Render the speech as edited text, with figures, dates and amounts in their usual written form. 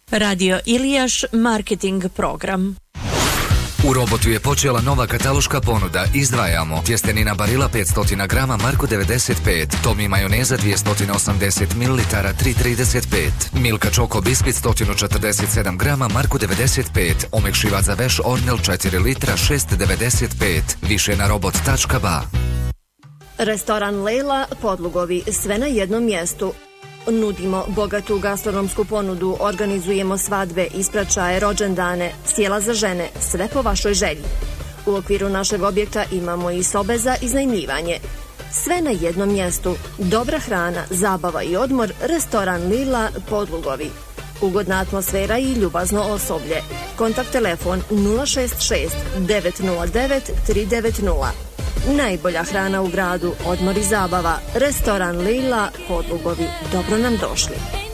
Radio Ilijaš marketing program. U Robotu je počela nova kataloška ponuda. Izdvajamo tjestenina Barilla 500 grama Marko 95, Tomi majoneza 280 ml 3,35, Milka Čoko biskvit 147 grama Marko 95, omekšivač za veš Ornel 4 litra 6,95. Više na robot.ba. Restoran Lejla, Podlugovi, sve na jednom mjestu. Nudimo bogatu gastronomsku ponudu, organizujemo svadbe, ispraćaje, rođendane, sjela za žene, sve po vašoj želji. U okviru našeg objekta imamo i sobe za iznajmljivanje. Sve na jednom mjestu, dobra hrana, zabava i odmor, restoran Lila, Podlugovi. Ugodna atmosfera i ljubazno osoblje. Kontakt telefon 066 909 390. Najbolja hrana u gradu, odmor i zabava, restoran Lila, Podlugovi. Dobro nam došli.